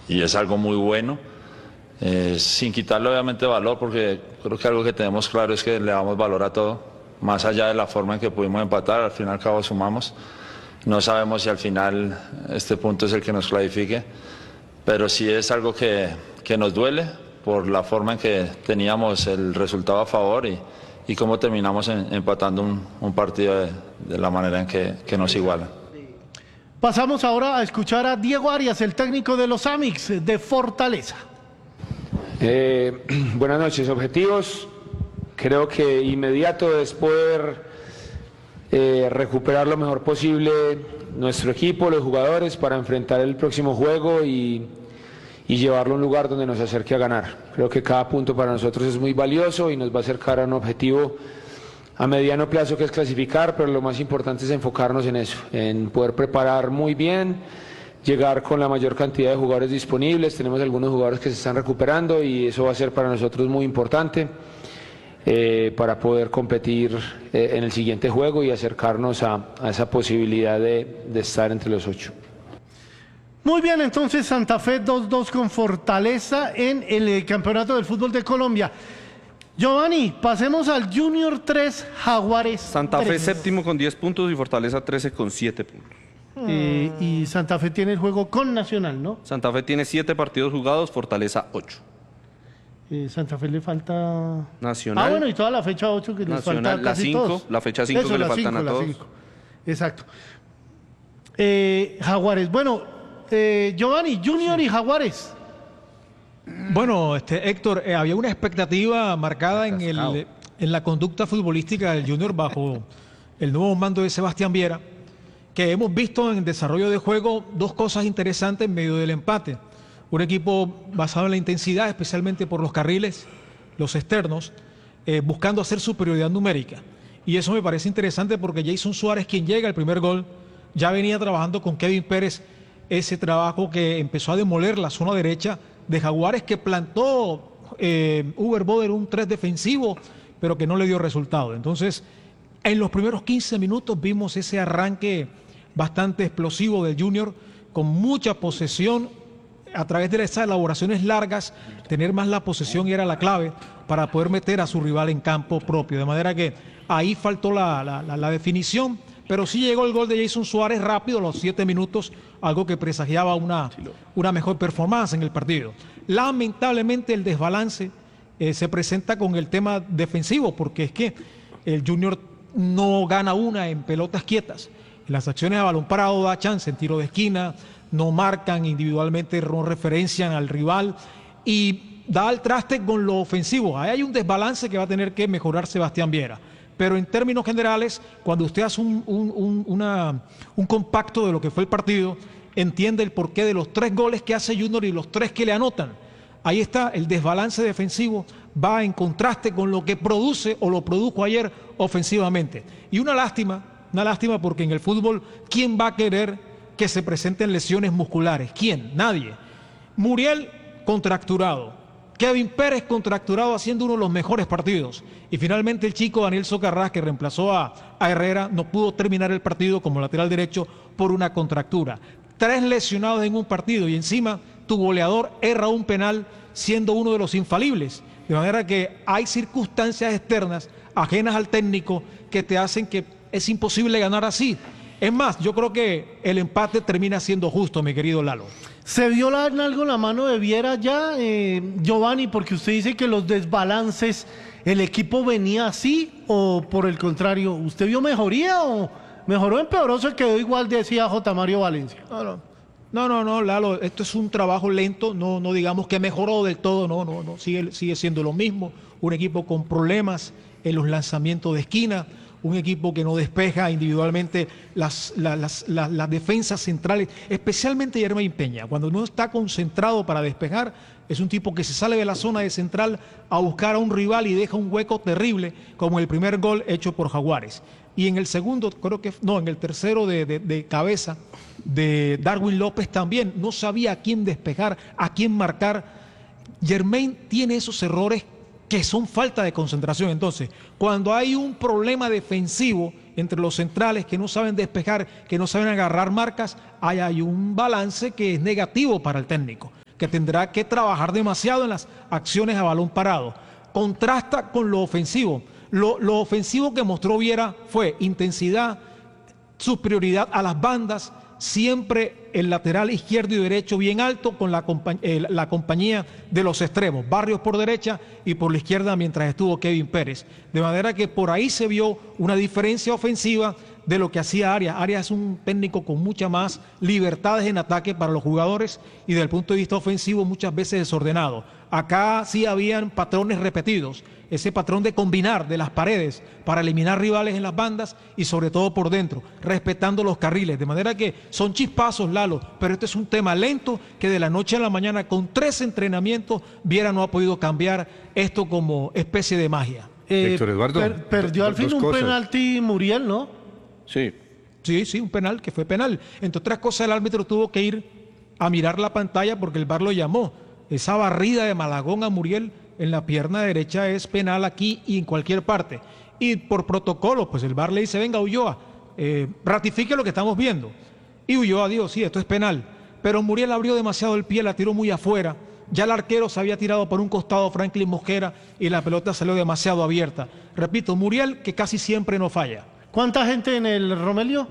y es algo muy bueno, sin quitarle obviamente valor, porque creo que algo que tenemos claro es que le damos valor a todo, más allá de la forma en que pudimos empatar, al fin y al cabo sumamos. No sabemos si al final este punto es el que nos clasifique, pero sí es algo que nos duele por la forma en que teníamos el resultado a favor y cómo terminamos empatando un partido de la manera en que nos iguala. Pasamos ahora a escuchar a Diego Arias, el técnico de los Amix de Fortaleza. Buenas noches. Objetivos, creo que inmediato es poder recuperar lo mejor posible nuestro equipo, los jugadores, para enfrentar el próximo juego y llevarlo a un lugar donde nos acerque a ganar. Creo que cada punto para nosotros es muy valioso y nos va a acercar a un objetivo a mediano plazo, que es clasificar, pero lo más importante es enfocarnos en eso, en poder preparar muy bien, llegar con la mayor cantidad de jugadores disponibles. Tenemos algunos jugadores que se están recuperando y eso va a ser para nosotros muy importante para poder competir en el siguiente juego y acercarnos a esa posibilidad de estar entre los 8. Muy bien, entonces Santa Fe 2-2 con Fortaleza en el Campeonato del Fútbol de Colombia. Giovanni, pasemos al Junior 3, Jaguares 3. Santa Fe séptimo con 10 puntos y Fortaleza 13 con 7 puntos. Y Santa Fe tiene el juego con Nacional, ¿no? Santa Fe tiene 7 partidos jugados, Fortaleza 8. Santa Fe le falta... Nacional. Ah, bueno, y toda la fecha 8 que les Nacional, falta casi la 5, todos. la fecha 5 que le faltan a todos. 5. Exacto. Jaguares, bueno, Giovanni, Junior y Jaguares. Bueno, Héctor, había una expectativa marcada en la conducta futbolística del Junior bajo el nuevo mando de Sebastián Viera, que hemos visto en desarrollo de juego dos cosas interesantes en medio del empate. Un equipo basado en la intensidad, especialmente por los carriles, los externos, buscando hacer superioridad numérica. Y eso me parece interesante porque Jason Suárez, quien llega al primer gol, ya venía trabajando con Kevin Pérez ese trabajo que empezó a demoler la zona derecha de Jaguares, que plantó Uber Boder un 3 defensivo, pero que no le dio resultado. Entonces, en los primeros 15 minutos vimos ese arranque bastante explosivo del Junior, con mucha posesión, a través de esas elaboraciones largas, tener más la posesión era la clave para poder meter a su rival en campo propio. De manera que ahí faltó la definición, pero sí llegó el gol de Jason Suárez rápido a los 7 minutos, algo que presagiaba una mejor performance en el partido. Lamentablemente el desbalance se presenta con el tema defensivo, porque es que el Junior no gana una en pelotas quietas. Las acciones a balón parado da chance en tiro de esquina, no marcan individualmente, no referencian al rival y da al traste con lo ofensivo. Ahí hay un desbalance que va a tener que mejorar Sebastián Viera. Pero en términos generales, cuando usted hace un compacto de lo que fue el partido, entiende el porqué de los 3 goles que hace Junior y los 3 que le anotan. Ahí está, el desbalance defensivo va en contraste con lo que produce o lo produjo ayer ofensivamente. Y una lástima porque en el fútbol, ¿quién va a querer que se presenten lesiones musculares? ¿Quién? Nadie. Muriel contracturado. Kevin Pérez contracturado, haciendo uno de los mejores partidos. Y finalmente el chico Daniel Socarrás, que reemplazó a Herrera, no pudo terminar el partido como lateral derecho por una contractura. 3 lesionados en un partido y encima tu goleador erra un penal siendo uno de los infalibles. De manera que hay circunstancias externas ajenas al técnico que te hacen que es imposible ganar así. Es más, yo creo que el empate termina siendo justo, mi querido Lalo. ¿Se vio en algo la mano de Viera ya, Giovanni? Porque usted dice que los desbalances, ¿el equipo venía así o por el contrario? ¿Usted vio mejoría o mejoró, empeoró, se quedó igual, decía J. Mario Valencia? No, Lalo, esto es un trabajo lento, no digamos que mejoró del todo, no, sigue siendo lo mismo. Un equipo con problemas en los lanzamientos de esquina, un equipo que no despeja individualmente las defensas centrales, especialmente Yermain Peña. Cuando no está concentrado para despejar, es un tipo que se sale de la zona de central a buscar a un rival y deja un hueco terrible, como el primer gol hecho por Jaguares. Y en el segundo, en el tercero de cabeza de Darwin López también, no sabía a quién despejar, a quién marcar. Yermain tiene esos errores que son falta de concentración. Entonces, cuando hay un problema defensivo entre los centrales que no saben despejar, que no saben agarrar marcas, hay un balance que es negativo para el técnico. que tendrá que trabajar demasiado en las acciones a balón parado. Contrasta con lo ofensivo. Lo ofensivo que mostró Viera fue intensidad, superioridad a las bandas, siempre el lateral izquierdo y derecho bien alto con la compañía de los extremos, Barrios por derecha y por la izquierda mientras estuvo Kevin Pérez. De manera que por ahí se vio una diferencia ofensiva de lo que hacía Arias. Arias es un técnico con muchas más libertades en ataque para los jugadores y desde el punto de vista ofensivo muchas veces desordenado. Acá sí habían patrones repetidos, ese patrón de combinar de las paredes para eliminar rivales en las bandas y sobre todo por dentro, respetando los carriles. De manera que son chispazos, Lalo, pero este es un tema lento que de la noche a la mañana con 3 entrenamientos Viera no ha podido cambiar esto como especie de magia. Héctor Eduardo, perdió al fin dos un cosas. penalti Muriel, ¿no? Sí. Sí, un penal que fue penal. Entre otras cosas, el árbitro tuvo que ir a mirar la pantalla porque el VAR lo llamó. Esa barrida de Malagón a Muriel en la pierna derecha es penal aquí y en cualquier parte. Y por protocolo, pues el VAR le dice, venga Ulloa, ratifique lo que estamos viendo. Y Ulloa dijo, sí, esto es penal. Pero Muriel abrió demasiado el pie, la tiró muy afuera. Ya el arquero se había tirado por un costado Franklin Mosquera y la pelota salió demasiado abierta. Repito, Muriel que casi siempre no falla. ¿Cuánta gente en el Romelio?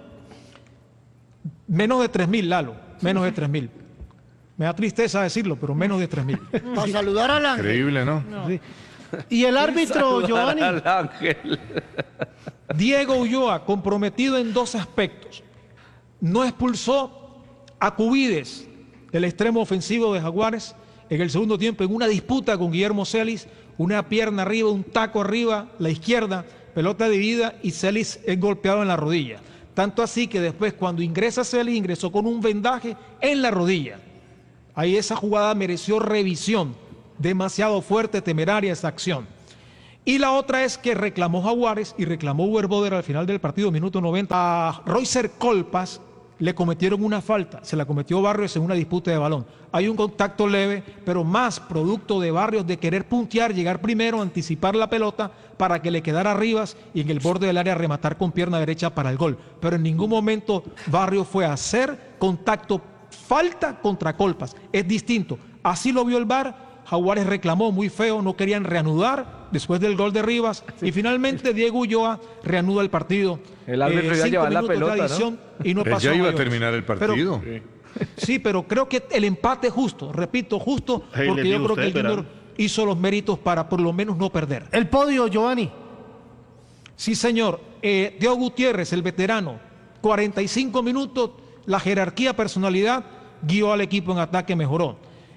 Menos de 3.000, Lalo, menos de 3.000. Me da tristeza decirlo, pero menos de 3.000. Para saludar al ángel. Increíble, ¿no? Sí. Y el árbitro, Giovanni. Al ángel. Diego Ulloa, comprometido en 2 aspectos. No expulsó a Cubides, el extremo ofensivo de Jaguares, en el segundo tiempo en una disputa con Guillermo Celis, una pierna arriba, un taco arriba, la izquierda, pelota dividida y Celis es golpeado en la rodilla. Tanto así que después cuando ingresa Celis ingresó con un vendaje en la rodilla. Ahí esa jugada mereció revisión, demasiado fuerte, temeraria esa acción. Y la otra es que reclamó Jaguares y reclamó Werboder al final del partido, minuto 90. A Roycer Colpas le cometieron una falta, se la cometió Barrios en una disputa de balón. Hay un contacto leve, pero más producto de Barrios de querer puntear, llegar primero, anticipar la pelota para que le quedara arriba y en el borde del área rematar con pierna derecha para el gol. Pero en ningún momento Barrios fue a hacer contacto, falta contra Colpas. Es distinto. Así lo vio el VAR. Jaguares reclamó muy feo, no querían reanudar después del gol de Rivas y finalmente Diego Ulloa reanuda el partido. El árbitro iba a llevar la pelota, ¿no? Y no Él pasó ya iba a mayores. terminar el partido. Sí, pero creo que el empate es justo, repito, justo, Hey, porque le yo digo creo que el usted, Junior hizo los méritos para por lo menos no perder. El podio, Giovanni. Sí, señor. Diego Gutiérrez, el veterano, 45 minutos, la jerarquía, personalidad, guió al equipo en ataque, mejoró.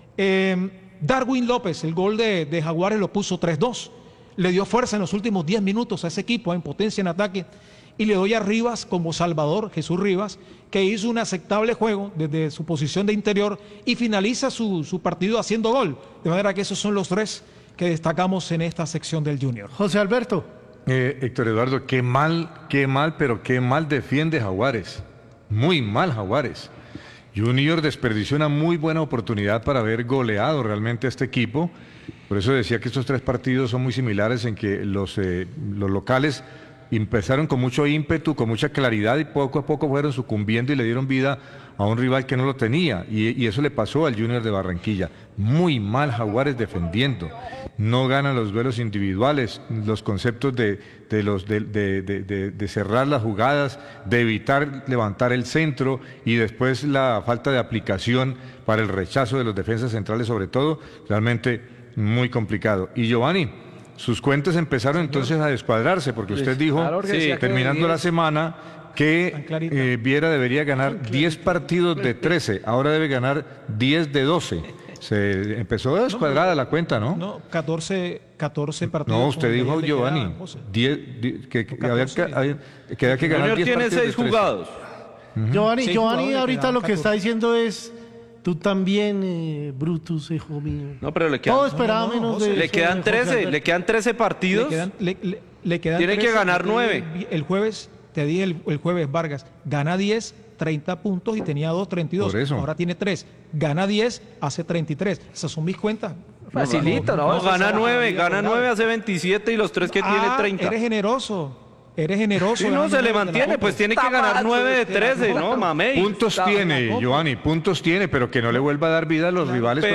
Darwin López, el gol de Jaguares lo puso 3-2. Le dio fuerza en los últimos 10 minutos a ese equipo, en potencia en ataque. Y le doy a Rivas como Salvador, Jesús Rivas, que hizo un aceptable juego desde su posición de interior y finaliza su partido haciendo gol. De manera que esos son los 3 que destacamos en esta sección del Junior. José Alberto. Héctor Eduardo, qué mal, pero qué mal defiende Jaguares. Muy mal Jaguares. Junior desperdició una muy buena oportunidad para haber goleado realmente a este equipo. Por eso decía que estos 3 partidos son muy similares en que los locales empezaron con mucho ímpetu, con mucha claridad y poco a poco fueron sucumbiendo y le dieron vida a un rival que no lo tenía. Y eso le pasó al Junior de Barranquilla. Muy mal Jaguares defendiendo. No ganan los duelos individuales, los conceptos de cerrar las jugadas, de evitar levantar el centro y después la falta de aplicación para el rechazo de los defensas centrales sobre todo, realmente muy complicado. Y Giovanni, sus cuentas empezaron entonces a descuadrarse porque usted dijo, claro que decía que terminando la semana, Tan clarita. que Viera debería ganar 10 partidos de 13, ahora debe ganar 10 de 12. Se empezó descuadrada la cuenta, ¿no? No, 14 partidos. No, usted con dijo, Miguel le Giovanni, quedaban, José. que había que ganar Junior 10 tiene partidos 6 de 13. jugados. Giovanni, 6 Giovanni jugadores ahorita quedaban lo que 14. está diciendo es, tú también, Brutus, hijo mío. No, pero le Todo quedan, esperaba no, menos José. de le eso quedan de José 13, Alberto. le quedan 13 partidos. Le quedan Tiene que 13, ganar te dije 9. El jueves, te dije el jueves, Vargas, gana 10, 30 puntos y tenía 2, 32. Por eso. Ahora tiene 3. Gana 10, hace 33. Esas son mis cuentas. Facilito, ¿no? No, gana 9, hace 27 y los 3 que tiene 30. Eres generoso. Eres generoso. Si no ganando se le 9 de la mantiene, Copa. pues tiene que ganar 9 de 13, ¿no, mamey? Puntos tiene, Giovanni, puntos tiene, pero que no le vuelva a dar vida a los rivales.